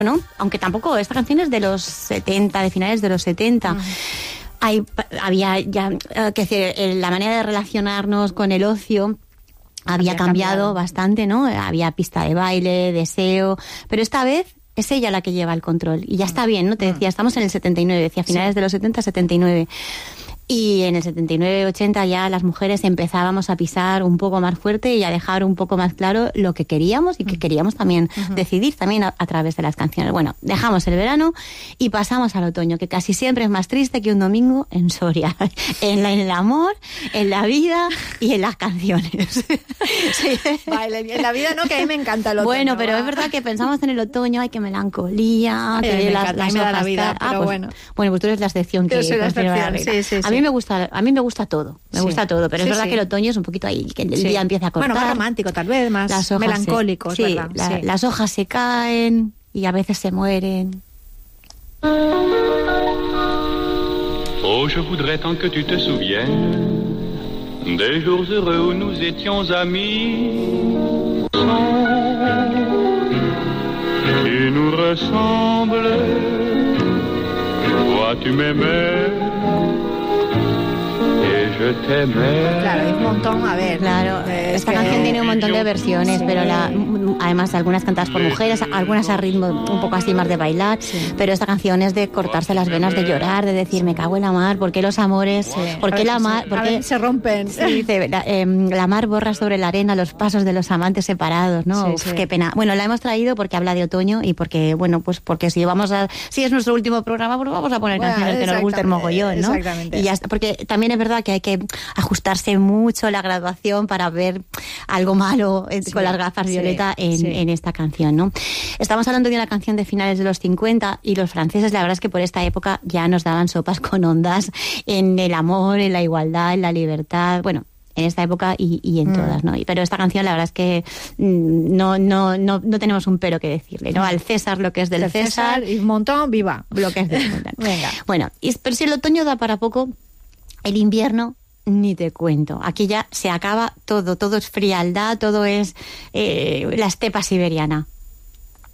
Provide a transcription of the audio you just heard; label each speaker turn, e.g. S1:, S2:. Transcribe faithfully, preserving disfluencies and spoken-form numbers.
S1: ¿no? Aunque tampoco, esta canción es de los setenta, de finales de los setenta. Uh-huh. Hay, había ya, eh, que decir, la manera de relacionarnos con el ocio había, había cambiado, cambiado bastante, ¿no? Había pista de baile, deseo, pero esta vez es ella la que lleva el control. Y ya está bien, ¿no? Te decía, estamos en el setenta y nueve, decía finales sí. de los setenta, setenta y nueve. Y en el setenta y nueve, ochenta ya las mujeres empezábamos a pisar un poco más fuerte y a dejar un poco más claro lo que queríamos y que queríamos también uh-huh. decidir también a, a través de las canciones. Bueno, dejamos el verano y pasamos al otoño, que casi siempre es más triste que un domingo en Soria. En, la, en el amor, en la vida y en las canciones. Sí.
S2: Vale, en la vida no, que a mí me encanta el otoño.
S1: Bueno, pero ¿va? Es verdad que pensamos en el otoño, hay que melancolía,
S2: ay,
S1: que
S2: me
S1: las,
S2: encanta,
S1: las
S2: me da
S1: hojas
S2: la vida,
S1: caen.
S2: pero
S1: ah, pues,
S2: bueno.
S1: Bueno, pues tú eres la excepción que...
S2: Yo soy la excepción, sí, sí,
S1: a
S2: sí.
S1: mí me gusta, a mí me gusta todo, me sí. gusta todo, pero sí, es verdad sí. que el otoño es un poquito ahí, que el sí. día empieza a cortar.
S2: Bueno, más romántico tal vez, más las hojas melancólico,
S1: se, sí,
S2: ¿verdad?
S1: La,
S2: sí,
S1: las hojas se caen y a veces se mueren.
S3: Oh, je voudrais tant que tu te souviennes des jours heureux où nous étions amis, qui nous ressemblent. Toi, tu m'aimais.
S2: Claro, hay un montón, a ver.
S1: Claro, esta que... canción tiene un montón de versiones, sí. pero la, además algunas cantadas por mujeres, algunas a ritmo un poco así más de bailar, sí. pero esta canción es de cortarse las venas, de llorar, de decir, me cago en la mar, ¿por qué los amores? Sí. ¿Por qué la mar? ¿Por qué
S2: se rompen?
S1: Sí, dice, la, eh, la mar borra sobre la arena los pasos de los amantes separados, ¿no? Sí, Uf, sí. Qué pena. Bueno, la hemos traído porque habla de otoño y porque, bueno, pues porque si vamos a, si es nuestro último programa, pues vamos a poner bueno, canciones que nos gusten mogollón, ¿no?
S2: Exactamente.
S1: Y ya está, porque también es verdad que hay que ajustarse mucho la graduación para ver algo malo sí, con las gafas sí, violeta en, sí. en esta canción, ¿no? Estamos hablando de una canción de finales de los cincuenta y los franceses, la verdad es que por esta época ya nos daban sopas con ondas en el amor, en la igualdad, en la libertad, bueno, en esta época y, y en mm. todas, ¿no? Pero esta canción la verdad es que no, no, no, no tenemos un pero que decirle, ¿no? Al César lo que es del César,
S2: César y un montón, viva.
S1: Lo que es del montón. Venga. Bueno, y, pero si el otoño da para poco, el invierno ni te cuento. Aquí ya se acaba todo, todo es frialdad, todo es eh, la estepa siberiana.